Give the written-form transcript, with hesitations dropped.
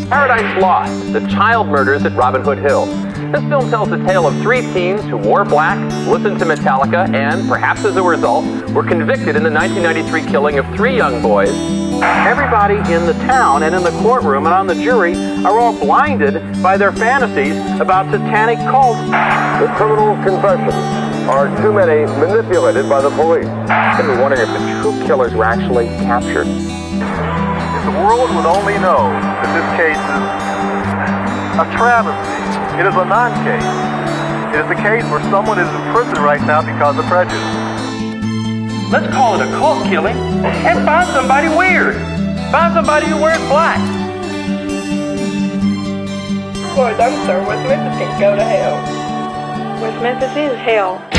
Paradise Lost, the child murders at Robin Hood Hill. This film tells the tale of 3 teens who wore black, listened to Metallica, and, perhaps as a result, were convicted in the 1993 killing of 3 young boys. Everybody in the town and in the courtroom and on the jury are all blinded by their fantasies about satanic cults. The criminal confessions are too many manipulated by the police. And we're wondering if the true killers were actually captured. If the world would only know that this case is a travesty. It is a non-case. It is the case where someone is in prison right now because of prejudice. Let's call it a cult killing and find somebody weird. Find somebody who wears black. Boy, I'm sorry, West Memphis can go to hell. West Memphis is hell.